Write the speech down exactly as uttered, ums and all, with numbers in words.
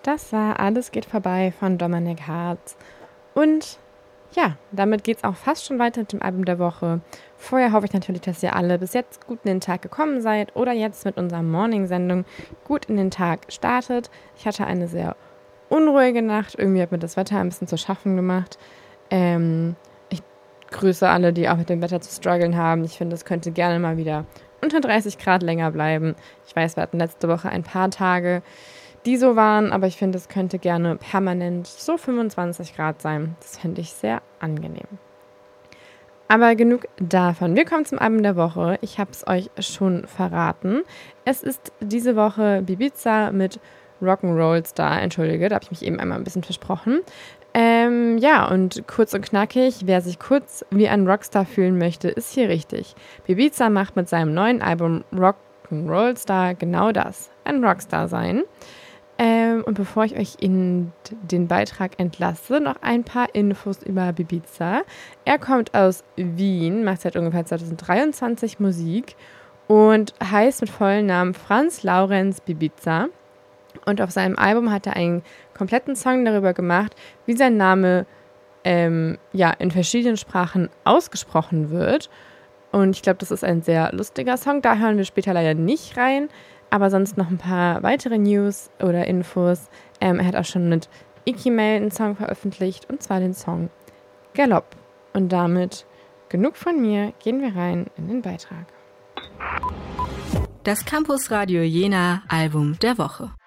Das war Alles geht vorbei von Dominik Hartz. Und ja, damit geht es auch fast schon weiter mit dem Album der Woche. Vorher hoffe ich natürlich, dass ihr alle bis jetzt gut in den Tag gekommen seid oder jetzt mit unserer Morning-Sendung gut in den Tag startet. Ich hatte eine sehr unruhige Nacht. Irgendwie hat mir das Wetter ein bisschen zu schaffen gemacht. Ähm, ich grüße alle, die auch mit dem Wetter zu strugglen haben. Ich finde, es könnte gerne mal wieder unter dreißig Grad länger bleiben. Ich weiß, wir hatten letzte Woche ein paar Tage, die so waren, aber ich finde, es könnte gerne permanent so fünfundzwanzig Grad sein. Das fände ich sehr angenehm. Aber genug davon. Wir kommen zum Album der Woche. Ich habe es euch schon verraten. Es ist diese Woche Bibiza mit Rock'n'Roll Star. Entschuldige, da habe ich mich eben einmal ein bisschen versprochen. Ähm, ja, und kurz und knackig, wer sich kurz wie ein Rockstar fühlen möchte, ist hier richtig. Bibiza macht mit seinem neuen Album Rock'n'Roll Star genau das, ein Rockstar sein. Ähm, und bevor ich euch in den Beitrag entlasse, noch ein paar Infos über Bibiza. Er kommt aus Wien, macht seit ungefähr zwanzig dreiundzwanzig Musik und heißt mit vollen Namen Franz Laurenz Bibiza. Und auf seinem Album hat er einen kompletten Song darüber gemacht, wie sein Name ähm, ja, in verschiedenen Sprachen ausgesprochen wird. Und ich glaube, das ist ein sehr lustiger Song. Da hören wir später leider nicht rein. Aber sonst noch ein paar weitere News oder Infos. Ähm, er hat auch schon mit Ikimel einen Song veröffentlicht, und zwar den Song Galopp. Und damit genug von mir, gehen wir rein in den Beitrag. Das Campus Radio Jena Album der Woche.